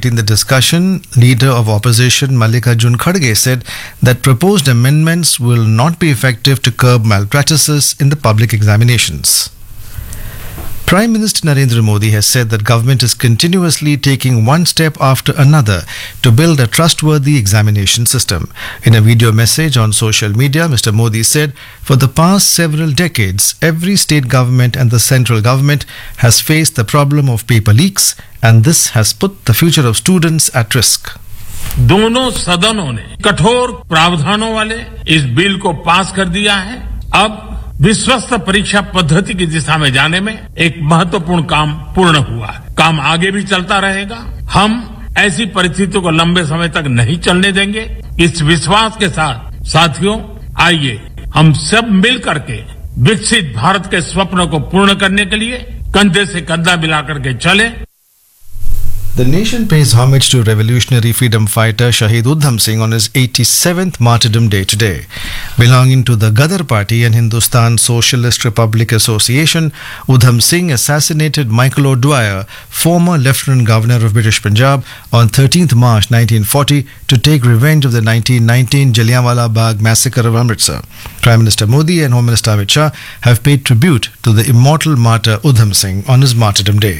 Leading the discussion, Leader of Opposition Mallikarjun Kharge said that proposed amendments will not be effective to curb malpractices in the public examinations. Prime Minister Narendra Modi has said that government is continuously taking one step after another to build a trustworthy examination system. In a video message on social media, Mr. Modi said, for the past several decades, every state government and the central government has faced the problem of paper leaks, and this has put the future of students at risk. दोनों सदनों ने कठोर प्रावधानों वाले इस bill को पास कर दिया है। अब विश्वस्त परीक्षा पद्धति की दिशा में जाने में एक महत्वपूर्ण काम पूर्ण हुआ है। काम आगे भी चलता रहेगा। हम ऐसी परिस्थितियों को लंबे समय तक नहीं चलने देंगे। इस विश्वास के साथ साथियों, आइए हम सब मिल करके विकसित भारत के स्वप्न को पूर्ण करने के लिए कंधे से कंधा मिलाकर के चलें। The nation pays homage to revolutionary freedom fighter Shahid Udham Singh on his 87th Martyrdom Day today. Belonging to the Gadar Party and Hindustan Socialist Republic Association, Udham Singh assassinated Michael O'Dwyer, former Lieutenant Governor of British Punjab, on 13th March 1940 to take revenge of the 1919 Jallianwala Bagh massacre of Amritsar. Prime Minister Modi and Home Minister Amit Shah have paid tribute to the immortal martyr Udham Singh on his Martyrdom Day.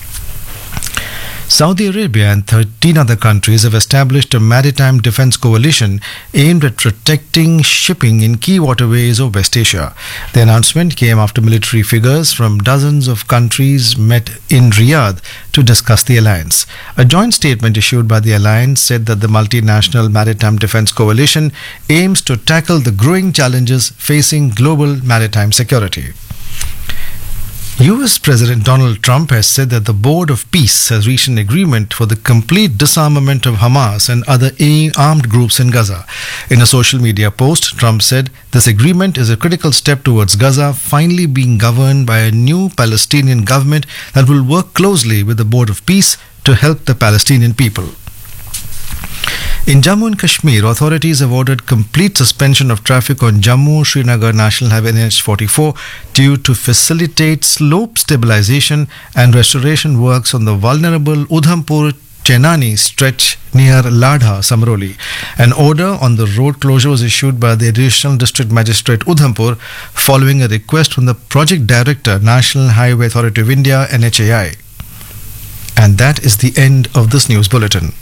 Saudi Arabia and 13 other countries have established a maritime defense coalition aimed at protecting shipping in key waterways of West Asia. The announcement came after military figures from dozens of countries met in Riyadh to discuss the alliance. A joint statement issued by the alliance said that the multinational maritime defense coalition aims to tackle the growing challenges facing global maritime security. US President Donald Trump has said that the Board of Peace has reached an agreement for the complete disarmament of Hamas and other armed groups in Gaza. In a social media post, Trump said this agreement is a critical step towards Gaza finally being governed by a new Palestinian government that will work closely with the Board of Peace to help the Palestinian people. In Jammu and Kashmir, authorities have ordered complete suspension of traffic on Jammu-Srinagar National Highway NH44 due to facilitate slope stabilization and restoration works on the vulnerable Udhampur-Chenani stretch near Ladha, Samroli. An order on the road closure was issued by the Additional District Magistrate Udhampur following a request from the Project Director, National Highway Authority of India, NHAI. And that is the end of this news bulletin.